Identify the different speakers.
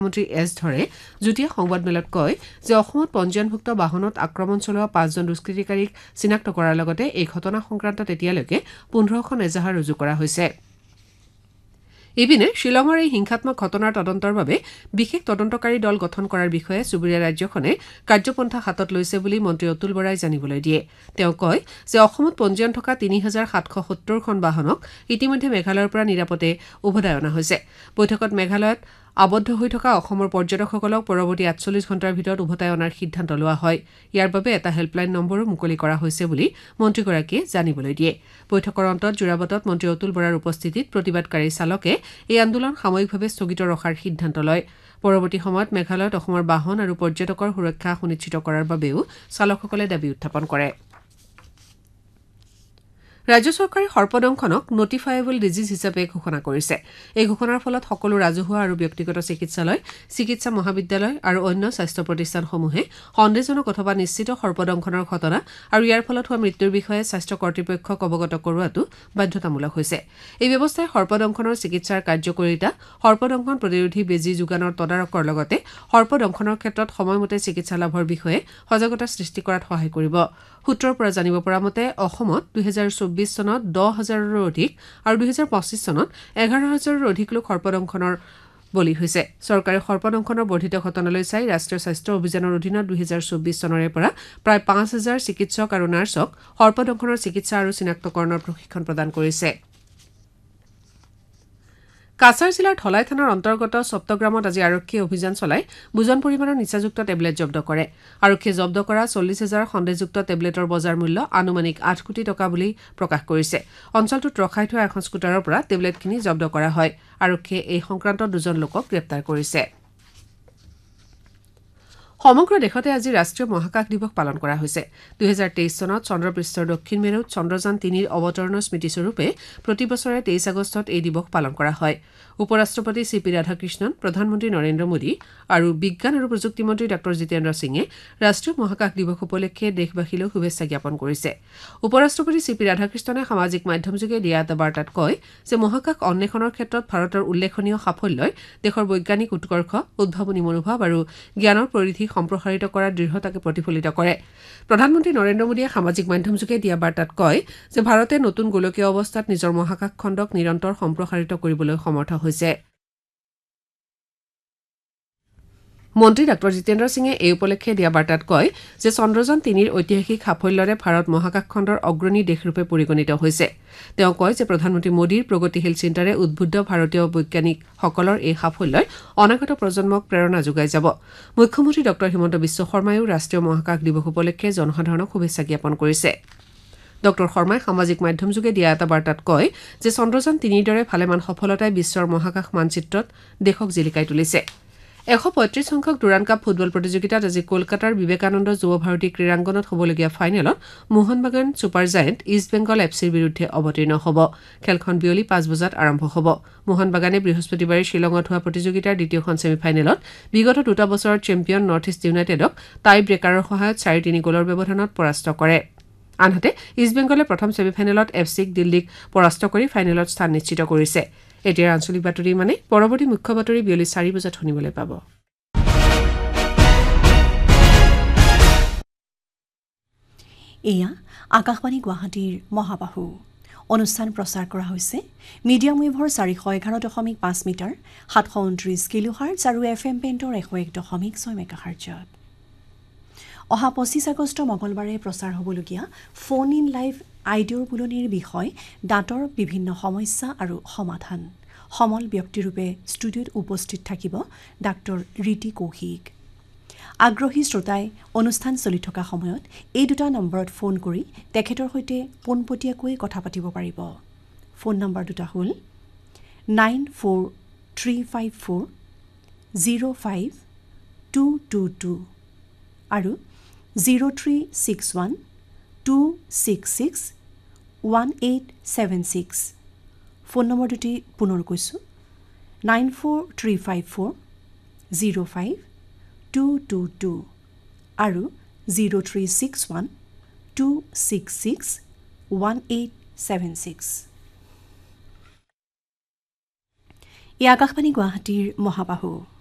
Speaker 1: মন্ত্ৰী এছ ধৰে যুটীয়া সংবাদমেলত কয় যে অসমত পঞ্জীয়নভুক্ত বাহনত আক্ৰমণ চলোৱা 5জন দুষ্কৃতিকাৰীক চিনাক্ত কৰাৰ লগতে এই ঘটনা সংক্ৰান্তত এতিয়ালৈকে 15খন এজাহাৰ ৰুজু কৰা হৈছে ইপিনে শ্বিলঙৰ এই হিংসাত্মক ঘটনাৰ তদন্তৰ বাবে বিশেষ তদন্তকাৰী দল গঠন কৰাৰ বিষয়ে চুবুৰীয়া ৰাজ্যখনে কাৰ্যপন্থা হাতত লৈছে বুলি মন্ত্ৰী অতুল বৰাই জানিবলৈ দিয়ে তেওঁ কয় যে অসমত পঞ্জীয়ন থকা 3770খন বাহনক ইতিমধ্যে মেঘালয়ৰ পৰা নিৰাপদে উভতাই অনা হৈছে বৈঠকত মেঘালয়ত আবদ্ধ হৈ থকা অসমৰ পৰ্যটকসকলক পৰৱৰ্তী 48 ঘণ্টাৰ ভিতৰত উভতাই অনাৰ সিদ্ধান্ত লোৱা হয় ইয়াৰ বাবে এটা হেল্পলাইন নম্বৰো মুকলি কৰা হৈছে বুলি মন্ত্ৰীগৰাকীয়ে জানিবলৈ দিয়ে বৈঠকৰ অন্তত জোৰাবাটত মন্ত্ৰী অতুল বৰাৰ উপস্থিতিত প্ৰতিবাদকাৰী চালকে এই আন্দোলন সাময়িকভাৱে স্থগিত ৰখাৰ সিদ্ধান্ত লয় পৰৱৰ্তী সময়ত মেঘালয়ত অসমৰ বাহন আৰু পৰ্যটকৰ সুৰক্ষা সুনিশ্চিত কৰাৰ বাবেও চালকসকলে দাবী উত্থাপন কৰে ৰাজ্য চৰকাৰে সৰ্পদংশনক নটিফায়েবল ডিজিজ হিচাপে ঘোষণা কৰিছে এই ঘোষণাৰ ফলত সকলো ৰাজহুৱা আৰু ব্যক্তিগত চিকিৎসালয় চিকিৎসা মহাবিদ্যালয় আৰু অন্য স্বাস্থ্য প্ৰতিষ্ঠানসমূহে সন্দেহজনক অথবা নিশ্চিত সৰ্পদংশনৰ ঘটনা আৰু ইয়াৰ ফলত হোৱা মৃত্যুৰ বিষয়ে স্বাস্থ্য কৰ্তৃপক্ষক অৱগত কৰোৱাটো বাধ্যতামূলক হৈছে এই ব্যৱস্থাই সৰ্পদংশনৰ চিকিৎসাৰ কাৰ্যকৰীতা সৰ্পদংশন প্ৰতিৰোধী বেজী যোগানৰ তদাৰকৰ লগতে সৰ্পদংশনৰ ক্ষেত্ৰত সময়মতে চিকিৎসা লাভৰ বিষয়ে সজাগতা সৃষ্টি কৰাত সহায় কৰিব সূত্ৰৰ পৰা জানিব পৰা মতে অসমত 2024 চনত 10,000ৰো অধিক আৰু 2025 চনত 11,000ৰো অধিক লোক সৰ্পদংশনৰ বলি হৈছে চৰকাৰে সৰ্পদংশনৰ বৰ্ধিত ঘটনালৈ চাই ৰাষ্ট্ৰীয় স্বাস্থ্য অভিযানৰ অধীনত 2024 চনৰে পৰা প্ৰায় 5,000 চিকিৎসক আৰু নাৰ্ছক সৰ্পদংশনৰ চিকিৎসা আৰু চিনাক্তকৰণৰ প্ৰশিক্ষণ প্ৰদান কৰিছে কাছাৰ জিলাৰ ধলাই থানাৰ অন্তৰ্গত সপ্তগ্ৰামত আজি আৰক্ষীয়ে অভিযান চলাই বুজন পৰিমাণৰ নিচাযুক্ত টেবলেট জব্দ কৰে আৰক্ষীয়ে জব্দ কৰা 40,000 সন্দেহযুক্ত টেবলেটৰ বজাৰ মূল্য আনুমানিক 8 কোটি টকা বুলি প্ৰকাশ কৰিছে অঞ্চলটোত ৰখাই থোৱা এখন স্কুটাৰৰ পৰা টেবলেটখিনি জব্দ কৰা হয় আৰক্ষীয়ে এই সংক্ৰান্তত দুজন লোকক গ্ৰেপ্তাৰ কৰিছে সমগ্ৰ দেশতে আজি ৰাষ্ট্ৰীয় মহাকাশ দিৱস পালন কৰা হৈছে 2023 চনত চন্দ্ৰপৃষ্ঠৰ দক্ষিণ মেৰুত চন্দ্ৰযান 3ৰ অৱতৰণৰ স্মৃতিস্বৰূপে প্ৰতি বছৰে 23 আগষ্টত এই দিৱস পালন কৰা হয় উপৰাষ্ট্ৰপতি চিপি ৰাধাকৃষ্ণন প্ৰধানমন্ত্ৰী নৰেন্দ্ৰ মোদী আৰু বিজ্ঞান আৰু প্ৰযুক্তি মন্ত্ৰী ডক্টৰ জিতেন্দ্ৰ সিঙে ৰাষ্ট্ৰীয় মহাকাশ দিৱস উপলক্ষে দেশবাসীলৈ শুভেচ্ছা জ্ঞাপন কৰিছে উপৰাষ্ট্ৰপতি চিপি ৰাধাকৃষ্ণনে সামাজিক মাধ্যমযোগে দিয়া এটা বাৰ্তাত কয় যে মহাকাশ অন্বেষণৰ ক্ষেত্ৰত ভাৰতৰ উল্লেখনীয় সাফল্যই দেশৰ বৈজ্ঞানিক উৎকৰ্ষ উদ্ভাৱনী মনোভাৱ আৰু জ্ঞানৰ পৰিধি সম্প্ৰসাৰিত কৰাৰ দৃঢ়তাকে প্ৰতিফলিত কৰে প্ৰধানমন্ত্ৰী নৰেন্দ্ৰ মোদীয়ে সামাজিক মাধ্যমযোগে দিয়া বাৰ্তাত কয় যে ভাৰতে নতুন গোলকীয় অৱস্থাত নিজৰ মহাকাশ খণ্ডক নিৰন্তৰ সম্প্ৰসাৰিত কৰিবলৈ সমৰ্থ হৈছে মন্ত্ৰী ডক্টৰ জিতেন্দ্ৰ সিঙে এই উপলক্ষে দিয়া বাৰ্তাত কয় যে চন্দ্ৰযান 3ৰ ঐতিহাসিক সাফল্যৰে ভাৰত মহাকাশ খণ্ডৰ অগ্ৰণী দেশৰূপে পৰিগণিত হৈছে তেওঁ কয় যে প্ৰধানমন্ত্ৰী মোদীৰ প্ৰগতিশীল চিন্তাৰে উদ্বুদ্ধ ভাৰতীয় বৈজ্ঞানিকসকলৰ এই সাফল্যই অনাগত প্ৰজন্মক প্ৰেৰণা যোগাই যাব মুখ্যমন্ত্ৰী ডক্টৰ হিমন্ত বিশ্ব শৰ্মায়ো ৰাষ্ট্ৰীয় মহাকাশ দিৱস উপলক্ষে জনসাধাৰণক শুভেচ্ছা জ্ঞাপন কৰিছে ডক্টৰ শৰ্মাই সামাজিক মাধ্যমযোগে দিয়া এটা বাৰ্তাত কয় যে চন্দ্ৰযান 3ৰ দৰে ভালেমান সফলতাই বিশ্বৰ মহাকাশ মানচিত্ৰত দেশক জিলিকাই তুলিছে 135 সংখ্যক ডুৰাণ কাপ ফুটবল প্ৰতিযোগিতাত আজি কলকাতাৰ বিবেকানন্দ যুৱ ভাৰতী ক্ৰীড়াংগনত হ'বলগীয়া ফাইনেলত মোহন বাগান ছুপাৰ জায়েণ্ট ইষ্ট বেংগল এফচিৰ বিৰুদ্ধে অৱতীৰ্ণ হ'ব খেলখন বিয়লি 5 বজাত আৰম্ভ হ'ব মোহন বাগানে বৃহস্পতিবাৰে শ্বিলঙত হোৱা প্ৰতিযোগিতাৰ দ্বিতীয়খন ছেমিফাইনেলত বিগত 2 বছৰৰ চেম্পিয়ন নৰ্থ ইষ্ট ইউনাইটেডক টাই ব্ৰেকাৰৰ সহায়ত 4-3 গ'লৰ ব্যৱধানত পৰাস্ত কৰে আনহাতে ইষ্ট বেংগলে প্ৰথম ছেমিফাইনেলত এফচিক দিল্লীক পৰাস্ত কৰি ফাইনেলত স্থান নিশ্চিত কৰিছে এতিয়া আঞ্চলিক বাতৰি মানে পৰৱৰ্তী মুখ্য বাতৰি বিয়লি 4 বজাত শুনিবলৈ পাব
Speaker 2: এয়া আকাশবাণী গুৱাহাটীৰ মহাবাহু অনুষ্ঠান প্ৰচাৰ কৰা হৈছে মিডিয়াম ৱেভৰ 411.5 মিটাৰ 729 কিলোহাৰ্টজ আৰু এফএম বেণ্ডৰ 101.6 মেগাহাৰ্টজত অহা 25 আগষ্ট মঙলবাৰে প্ৰচাৰ হ'বলগীয়া ফোন ইন লাইভ আইডিঅ'ৰ বুলনিৰ বিষয় দাঁতৰ বিভিন্ন সমস্যা আৰু সমাধান সমল ব্যক্তিৰূপে ষ্টুডিঅ'ত উপস্থিত থাকিব ডাক্তৰ ৰীতি কৌশিক আগ্ৰহী শ্ৰোতাই অনুষ্ঠান চলি থকা সময়ত এই দুটা নম্বৰত ফোন কৰি তেখেতৰ সৈতে পোনপটীয়াকৈ কথা পাতিব পাৰিব ফোন নম্বৰ দুটা হ'ল 94354052222 আৰু 0361266186 ফোন নম্বৰ দুটি পুনৰ কৈছোঁ 94354052222 আৰু 0361266186 এই আকাশবাণী গুৱাহাটীৰ মহাবাহু